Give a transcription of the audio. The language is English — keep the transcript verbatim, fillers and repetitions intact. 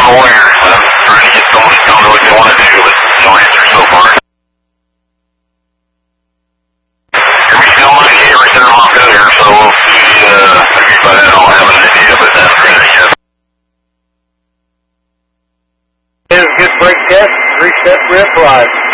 I'm aware. I'm trying to get someone to tell me what they want to do, but no answer so far. Hear me still ninety-eight right there, I'm good here, so we'll see, uh, maybe by then I'll have an idea, but that's ready, yes. Is good break test, reset rip ride.